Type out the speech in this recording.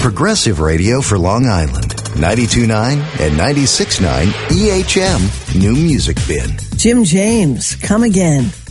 Progressive Radio for Long Island. 92.9 and 96.9 EHM New Music Bin. Jim James, Come Again.